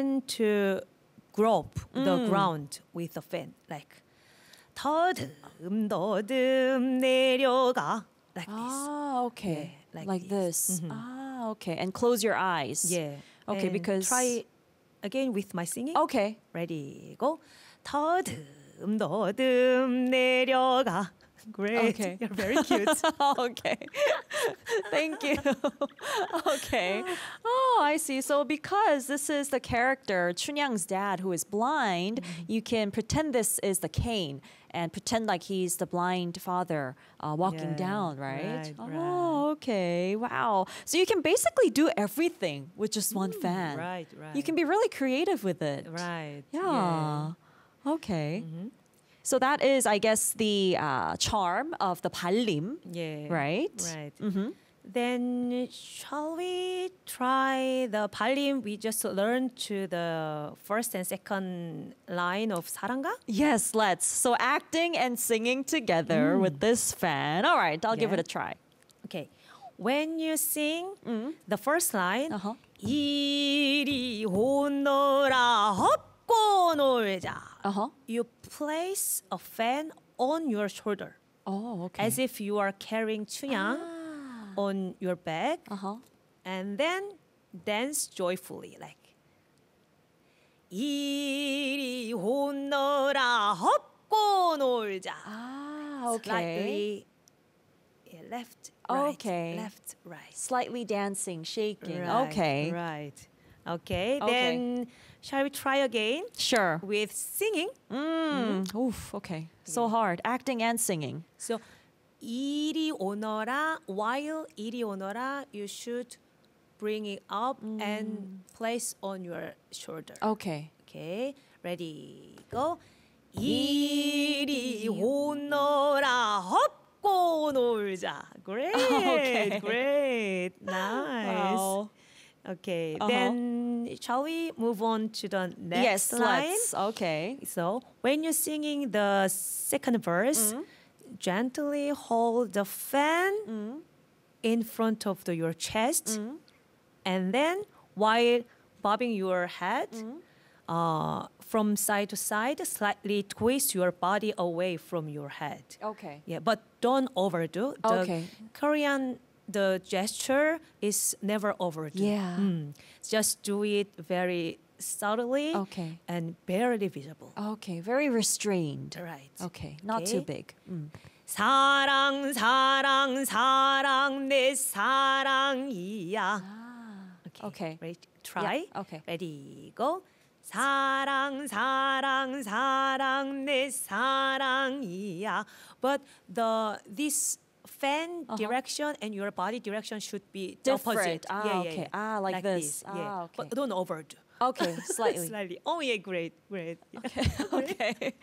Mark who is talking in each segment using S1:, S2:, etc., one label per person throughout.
S1: tend to grope the ground with the fan, like 더듬 내려가, like this.
S2: Ah, okay.
S1: Yeah,
S2: like this. Ah, okay. And close your eyes.
S1: Yeah.
S2: Okay,
S1: And
S2: because
S1: try again with my singing.
S2: Okay.
S1: Ready, go. 더듬 내려가. Great.
S2: Okay.
S1: You're very cute.
S2: Okay. Thank you. Okay. Oh, I see. So because this is the character, Chunyang's dad, who is blind, you can pretend this is the cane and pretend like he's the blind father walking
S1: Yeah,
S2: down, right?
S1: right,
S2: Oh, okay. Wow. So you can basically do everything with just one fan.
S1: Right.
S2: You can be really creative with it.
S1: Right.
S2: Yeah. Okay. So that is, I guess, the charm of the 발림,
S1: Yeah.
S2: right?
S1: Right. Then shall we try the 발림 we just learned to the first and second line of 사랑가?
S2: Yes, let's. So acting and singing together with this fan. All right, I'll give
S1: Yeah.
S2: it a try.
S1: Okay. When you sing the first line,
S2: Uh-huh.
S1: 이리 오너라 헛고 놀자.
S2: Uh-huh.
S1: You place a fan on your shoulder
S2: Oh, okay.
S1: as if you are carrying 춘향 on your back,
S2: Uh-huh.
S1: and then dance joyfully like 이리 오너라 헛고 놀자.
S2: Ah, okay.
S1: Slightly left, right,
S2: Okay.
S1: left, right.
S2: Slightly dancing, shaking.
S1: Right,
S2: Okay.
S1: Right. Okay.
S2: Okay.
S1: Then shall we try again
S2: Sure.
S1: with singing?
S2: Oof, okay. So hard. Acting and singing.
S1: So 이리 오너라, while 이리 오너라, you should bring it up and place on your shoulder.
S2: Okay.
S1: Okay. Ready, go. 이리 오너라 헛고 놀자. Great.
S2: Okay.
S1: Great. Nice.
S2: Wow.
S1: Okay. Then shall we move on to the next
S2: Yes,
S1: line?
S2: let's. Okay.
S1: So when you're singing the second verse, gently hold the fan in front of your chest, and then while bobbing your head from side to side, slightly twist your body away from your head.
S2: Okay.
S1: Yeah, but don't overdo.
S2: Okay.
S1: The gesture is never overdue.
S2: Yeah.
S1: Just do it very subtly
S2: Okay.
S1: and barely visible.
S2: Okay. Very restrained.
S1: Right.
S2: Okay. Not
S1: Okay.
S2: too big.
S1: 사랑 사랑 사랑 내 사랑이야.
S2: Okay.
S1: Ready? Try.
S2: Yeah, okay.
S1: Ready, go. 사랑 사랑 사랑 내 사랑이야. But this fan direction and your body direction should be the
S2: Different.
S1: opposite.
S2: Ah, okay. Ah, like this.
S1: Yeah.
S2: Ah, okay.
S1: But don't overdo.
S2: Okay. Slightly.
S1: Slightly. Oh yeah, great. Yeah.
S2: Okay.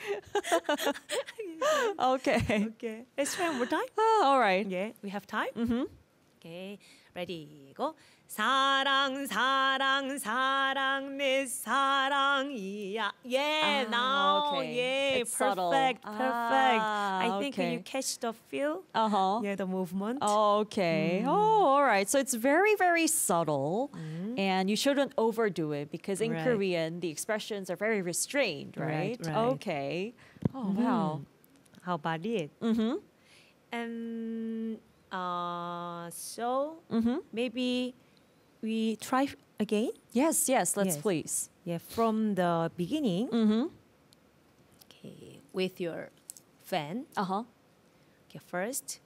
S2: Okay.
S1: Okay. Let's try one more time.
S2: Ah, all right.
S1: Yeah, we have time. Okay, ready, go. 사랑 사랑 사랑 내 사랑이야. Yeah, now,
S2: okay.
S1: yeah,
S2: It's subtle.
S1: perfect. I think
S2: okay.
S1: you catch the feel.
S2: Uh-huh.
S1: Yeah, the movement.
S2: Okay. Oh, all right. So it's very, very subtle, and you shouldn't overdo it because in
S1: Right.
S2: Korean the expressions are very restrained, right?
S1: Right.
S2: Okay. Oh, wow.
S1: How about it? And so maybe we try again.
S2: Yes, yes. Let's
S1: Yes.
S2: please.
S1: Yeah, from the beginning. Okay, with your fan.
S2: Uh-huh.
S1: Okay, first.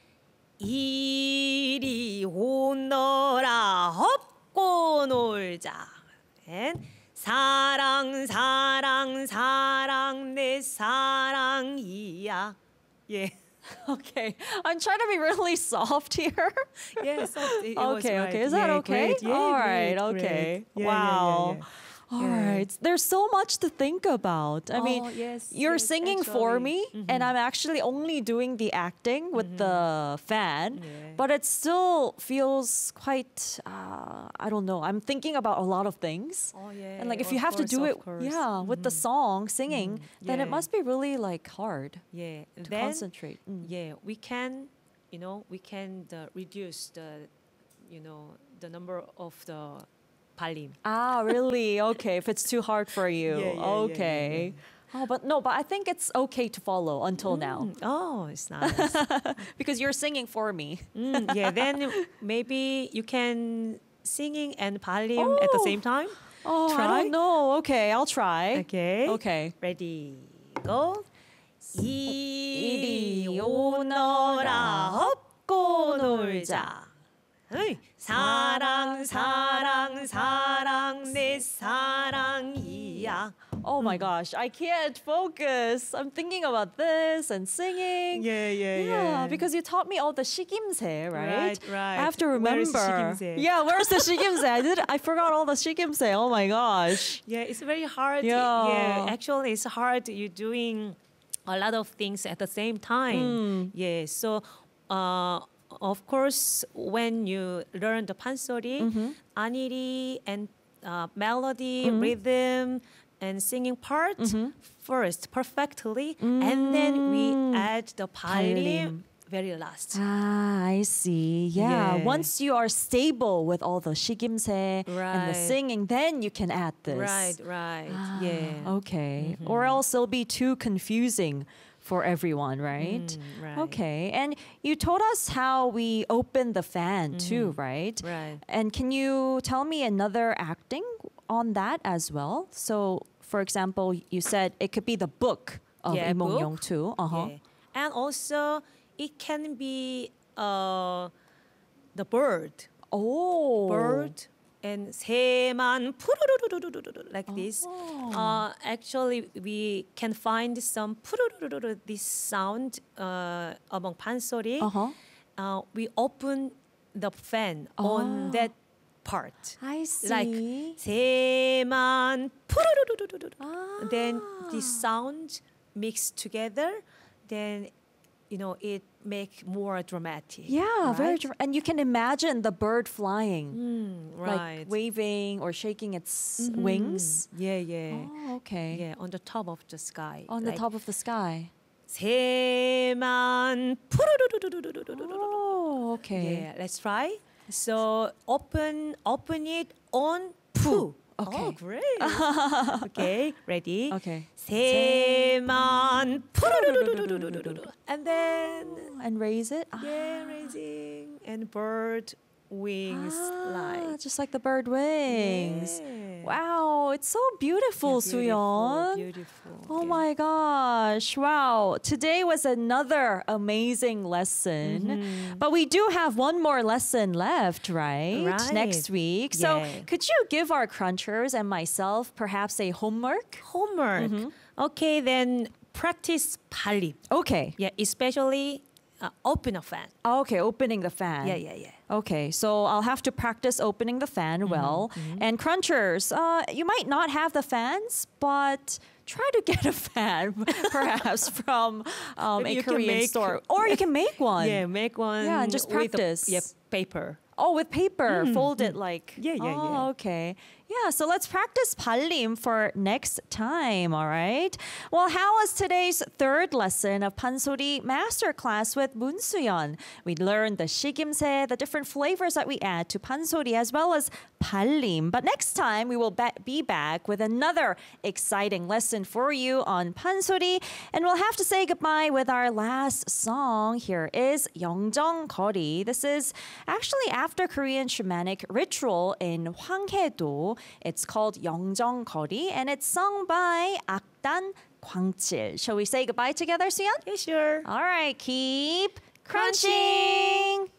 S1: 이리 오너라 헛고 놀자. And 사랑 사랑 사랑 내 사랑이야. Yeah.
S2: Okay. I'm trying to be really soft here.
S1: Yeah, so it was
S2: Okay,
S1: right.
S2: okay. Is that
S1: Yeah,
S2: okay?
S1: great. Yeah,
S2: All right,
S1: great,
S2: okay.
S1: great. Yeah,
S2: Wow.
S1: yeah.
S2: All
S1: Yeah.
S2: right. There's so much to think about. I mean,
S1: Oh, yes,
S2: you're
S1: yes,
S2: singing for
S1: actually.
S2: me, and I'm actually only doing the acting with the fan,
S1: Yeah.
S2: but it still feels quite, I don't know. I'm thinking about a lot of things.
S1: Oh, yeah.
S2: And like if you
S1: of
S2: have to
S1: course,
S2: do
S1: of
S2: it,
S1: course.
S2: yeah, with the song, singing, then it
S1: Yeah.
S2: must be really like hard
S1: Yeah.
S2: to
S1: Then,
S2: concentrate.
S1: yeah, we can, reduce the, the number of the 발림.
S2: Ah, really? Okay, if it's too hard for you.
S1: Yeah, yeah,
S2: Okay. Oh, but no, but I think it's okay to follow until now
S1: Oh, it's nice.
S2: because you're singing for me.
S1: Yeah, then maybe you can singing and 발림 at the same time.
S2: Oh, I
S1: Try?
S2: don't know. Okay, I'll try.
S1: Okay.
S2: Okay.
S1: Ready, go.
S2: 이리
S1: 이리
S2: 오너라,
S1: 오너라 헛고 놀자. 어이. 사랑 사랑 사랑 내 사랑이야.
S2: Oh my gosh, I can't focus. I'm thinking about this and singing. Yeah, because you taught me all the shigimse, right?
S1: Right, right.
S2: I have to
S1: Where is
S2: remember.
S1: shigimse?
S2: Yeah, where's the shigimse? I forgot all the shigimse. Oh my gosh.
S1: Yeah, it's very hard.
S2: Yeah.
S1: Actually, it's hard. You're doing a lot of things at the same time. Yeah, so of course, when you learn the pansori, aniri and melody, rhythm, and singing part first perfectly, and then we add the
S2: 발림.
S1: 발림 very last.
S2: Ah, I see. Yeah.
S1: Yeah.
S2: Once you are stable with all the shigimse and the
S1: Right.
S2: singing, then you can add this.
S1: Right, right.
S2: Ah,
S1: Yeah.
S2: Okay. Or else it'll be too confusing for everyone, right?
S1: right.
S2: Okay. And you told us how we open the fan too, right?
S1: Right.
S2: And can you tell me another acting on that as well? So, for example, you said it could be the book of
S1: Yeah,
S2: Lee Mong-yong
S1: book.
S2: too. Uh-huh.
S1: Yeah. And also, it can be the bird.
S2: Oh.
S1: Bird and 새만 푸르르르르르르 like this. Actually, we can find some 푸르르르르 this sound among pansori. We open the fan on that part.
S2: I see.
S1: Like 새만 푸르르르르르. Then the sound mixed together, then it make more dramatic.
S2: Yeah, very
S1: right?
S2: and you can imagine the bird flying,
S1: Right.
S2: like waving or shaking its wings.
S1: Yeah, yeah.
S2: Oh, okay.
S1: Yeah, on the top of the sky.
S2: On the top of the sky.
S1: 새만 푸르르르르르르르르.
S2: Oh, okay.
S1: Yeah, let's try. So open it on 푸.
S2: Okay.
S1: Oh, great. Okay, ready?
S2: Okay.
S1: 새만 푸르르르르르르르. And then
S2: And raise it.
S1: yeah, raising and bird wings like.
S2: Just like the bird wings.
S1: Yeah.
S2: Wow, it's so beautiful, Suyeon.
S1: Beautiful.
S2: Oh
S1: yeah.
S2: my gosh. Wow. Today was another amazing lesson. But we do have one more lesson left, right?
S1: Right.
S2: Next week. So
S1: Yeah.
S2: could you give our crunchers and myself perhaps a homework?
S1: Homework. Okay, then practice 발림.
S2: Okay.
S1: Yeah, especially open a fan.
S2: Okay, opening the fan.
S1: Yeah, yeah, yeah.
S2: Okay, so I'll have to practice opening the fan well. And crunchers, you might not have the fans, but try to get a fan, perhaps from
S1: Maybe
S2: a
S1: you can
S2: Korean
S1: make-
S2: store, or you can make one.
S1: Yeah, make one.
S2: Yeah, and just
S1: with
S2: practice.
S1: paper.
S2: Oh, with paper, fold it like.
S1: Yeah, yeah,
S2: oh,
S1: yeah.
S2: Okay. Yeah, so let's practice 발림 for next time, all right? Well, how was today's third lesson of Pansori Masterclass with Moon Suyeon? We learned the shigimse, the different flavors that we add to pansori, as well as 발림. But next time, we will be back with another exciting lesson for you on pansori. And we'll have to say goodbye with our last song. Here is 영정거리. This is actually after Korean shamanic ritual in Hwanghae-do. It's called 영정거리, and it's sung by 악단 광칠. Shall we say goodbye together, Suyeon?
S1: Yeah, sure.
S2: All right, keep crunching.